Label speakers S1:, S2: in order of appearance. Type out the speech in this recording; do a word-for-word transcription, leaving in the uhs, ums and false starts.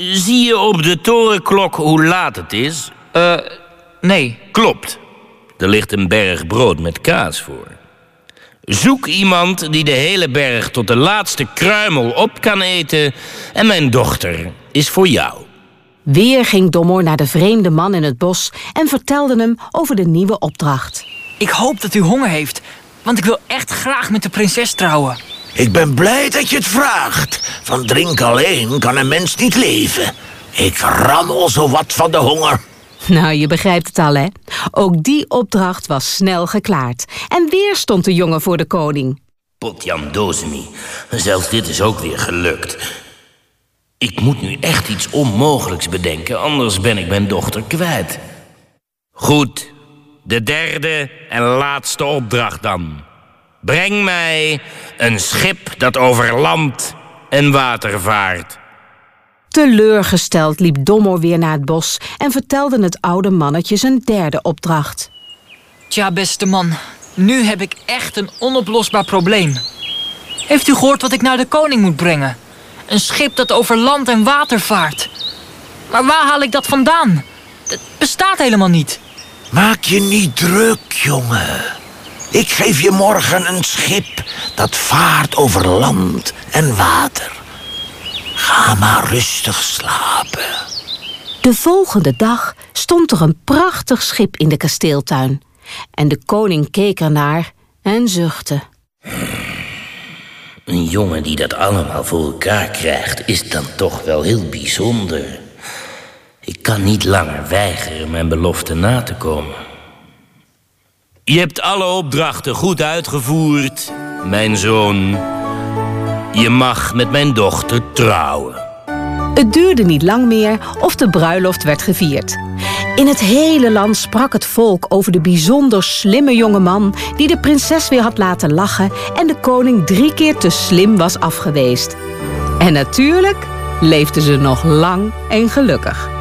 S1: Zie je op de torenklok hoe laat het is?
S2: Eh, uh, nee.
S1: Klopt. Er ligt een berg brood met kaas voor. Zoek iemand die de hele berg tot de laatste kruimel op kan eten... en mijn dochter is voor jou.
S3: Weer ging Dommor naar de vreemde man in het bos... en vertelde hem over de nieuwe opdracht.
S2: Ik hoop dat u honger heeft, want ik wil echt graag met de prinses trouwen.
S4: Ik ben blij dat je het vraagt. Van drink alleen kan een mens niet leven. Ik rammel zo wat van de honger.
S3: Nou, je begrijpt het al, hè? Ook die opdracht was snel geklaard. En weer stond de jongen voor de koning.
S1: Potjan dozemi, zelfs dit is ook weer gelukt. Ik moet nu echt iets onmogelijks bedenken, anders ben ik mijn dochter kwijt. Goed, de derde en laatste opdracht dan. Breng mij een schip dat over land en water vaart.
S3: Teleurgesteld liep Dommor weer naar het bos... en vertelde het oude mannetje zijn derde opdracht.
S2: Tja, beste man, nu heb ik echt een onoplosbaar probleem. Heeft u gehoord wat ik naar de koning moet brengen? Een schip dat over land en water vaart. Maar waar haal ik dat vandaan? Het bestaat helemaal niet.
S4: Maak je niet druk, jongen. Ik geef je morgen een schip dat vaart over land en water. Ga maar rustig slapen.
S3: De volgende dag stond er een prachtig schip in de kasteeltuin. En de koning keek ernaar en zuchtte.
S1: Een jongen die dat allemaal voor elkaar krijgt, is dan toch wel heel bijzonder. Ik kan niet langer weigeren mijn belofte na te komen. Je hebt alle opdrachten goed uitgevoerd, mijn zoon. Je mag met mijn dochter trouwen.
S3: Het duurde niet lang meer of de bruiloft werd gevierd. In het hele land sprak het volk over de bijzonder slimme jonge man... die de prinses weer had laten lachen... en de koning drie keer te slim was afgeweest. En natuurlijk leefden ze nog lang en gelukkig.